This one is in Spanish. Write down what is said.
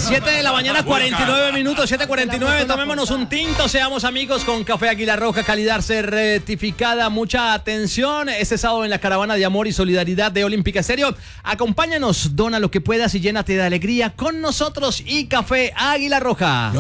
7 de la mañana, 49 minutos, 7:49. Tomémonos un tinto, seamos amigos con Café Águila Roja, calidad certificada. Mucha atención. Este sábado en la caravana de amor y solidaridad de Olímpica Estéreo. Acompáñanos, dona lo que puedas y llénate de alegría con nosotros y Café Águila Roja.